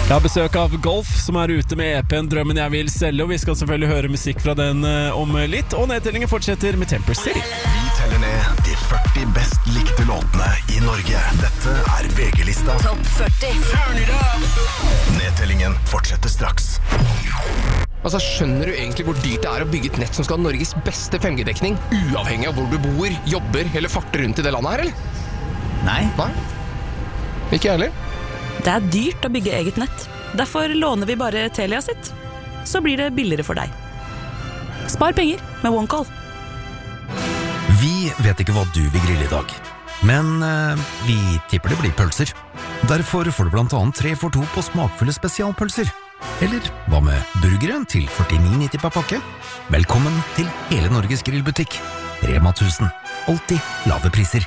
Jeg har besøk av Golf, som ute med EP-en Drømmen jeg vil selge, og vi skal selvfølgelig høre musikk fra den om litt, og nedtellingen fortsetter med Temper City. Vi teller ned de 40 best likte låtene i Norge. Dette VG-lista Topp 40. Nedtellingen fortsetter straks. Altså, skjønner du egentlig hvor dyrt det å bygge et nett som skal ha Norges beste 5G-dekning, uavhengig av hvor du bor, jobber eller farter rundt i det landet her, eller? Nei. Ikke jeg heller. Det dyrt å bygge eget nett. Derfor låner vi bare Telia sitt. Så blir det billigere for deg. Spar penger med OneCall. Vi vet ikke hva du vil grille i dag, men vi tipper det blir pølser. Derfor får du blant annet 3 for 2 på smakfulle spesialpølser. Eller hva med burgere til 49,90 per pakke? Velkommen til hele Norges grillbutikk. Rema 1000. Alltid lave priser.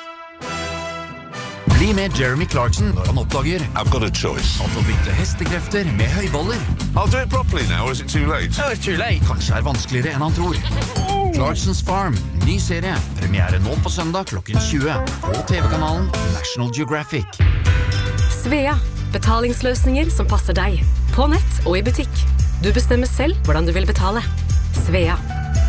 Bli med Jeremy Clarkson når han oppdager I've got a choice. at å bytte hestekrefter med høyballer I'll do it properly now, or is it too late? Oh, it's too late. kanskje vanskeligere enn han tror. Clarkson's Farm, ny serie. Premiere nå på søndag klokken 20 på TV-kanalen National Geographic. Svea. Betalingsløsninger som passer deg. På nett og i butikk. Du bestemmer selv hvordan du vil betale. Svea.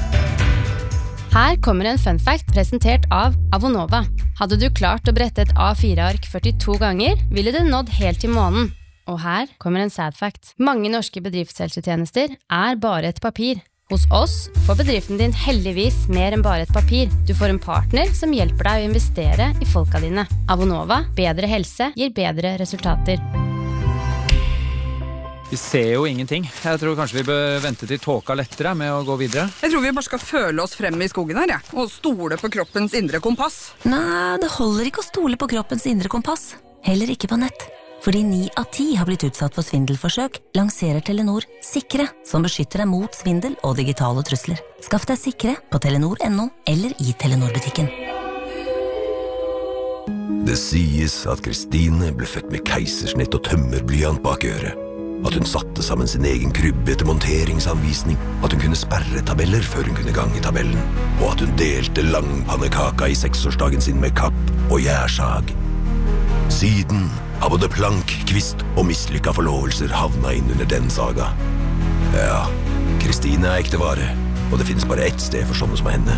Her kommer en fun fact presentert av Avonova. Hadde du klart å brette et A4-ark 42 ganger, ville du nådd helt til månen. Og her kommer en sad fact. Mange norske bedriftshelsetjenester bare et papir. Hos oss får bedriften din heldigvis mer enn bare et papir. Du får en partner som hjelper deg å investere i folka dine. Avonova, bedre helse, gir bedre resultater. Vi ser jo ingenting. Jeg tror kanskje vi bør vente til tåka lettere med å gå videre. Jeg tror vi bare skal føle oss frem i skogen her, og stole på kroppens indre kompass. Nei, det holder ikke å stole på kroppens indre kompass. Heller ikke på nett. Fordi 9 av 10 har blitt utsatt for svindelforsøk, lanserer Telenor Sikre, som beskytter deg mot svindel og digitale trusler. Skaff deg Sikre på telenor.no eller i Telenor-butikken. Det sies at Kristine ble født med keisersnitt og tømmerblyant bak øret. At hun satte sammen sin egen krybbe etter monteringsanvisning. At hun kunne sperre tabeller før hun kunne gange tabellen. Og at hun delte langpannekaka i 6-årsdagen sin med kapp og gjærsag. Siden har både plank, kvist og mislykka forlovelser havna inn under den saga. Ja, Kristine ekte vare, og det finnes bare ett sted for sånne som henne.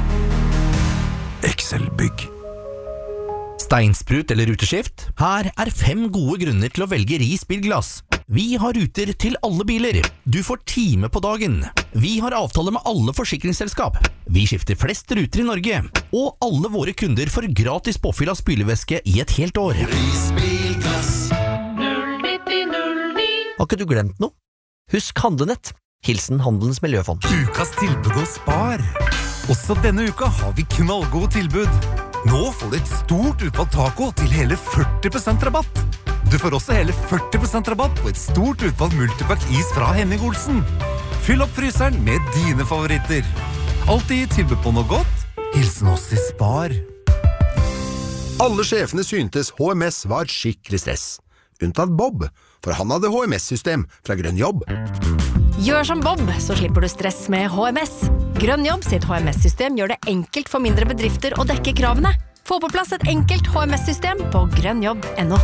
Excel-bygg. Steinsprut eller ruteskift? Her 5 gode grunner til å velge Ris bilglass. Vi har ruter til alle biler. Du får time på dagen. Vi har avtale med alle forsikringsselskap. Vi skifter flest ruter i Norge. Og alle våre kunder får gratis påfyll av spylevæske i et helt år. Ris bilglass 09009. Har ikke du glemt noe? Husk Handlenett. Hilsen Handelens Miljøfond. Ukas tilbud hos Spar. Også denne uka har vi knallgode tilbud. Nå får du et stort utvalg taco til hele 40% rabatt. Du får også hele 40% rabatt på et stort utvalg multipack is fra Henning Olsen. Fyll opp fryseren med dine favoritter. Alltid tilbud på noe godt. Hilsen oss i Spar. Alle sjefene syntes HMS var skikkelig stress. Unntatt Bob, for han hadde HMS-system fra Grønn Jobb. Gjør som Bob, så slipper du stress med HMS. Grønn Jobb sitt HMS-system gjør det enkelt for mindre bedrifter å dekke kravene. Få på plass et enkelt HMS-system på grønnjobb.no.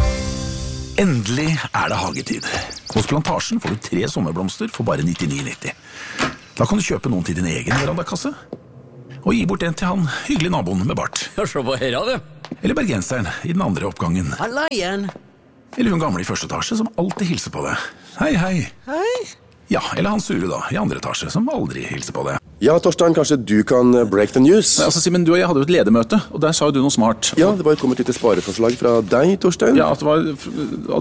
Endelig det hagetid. Hos Plantasjen får du 3 sommerblomster for bare 99,90. Da kan du kjøpe noen til din egen verandakasse. Og gi bort en til han hyggelig naboen med bart. Ja, se på her, du. Eller bergenseren i den andre oppgangen. Halla igjen. Eller hun gamle i første etasje som alltid hilser på deg. Hei, hei. Hei. Ja, eller han sure da, i andre etasje, som aldri hilser på deg. Ja, Torstein, kanskje du kan break the news? Nei, altså, Simen, du og jeg hadde jo et ledermøte, og der sa jo du noe smart. Ja, det bare kom et lite spareforslag fra deg, Torstein. Ja, at det var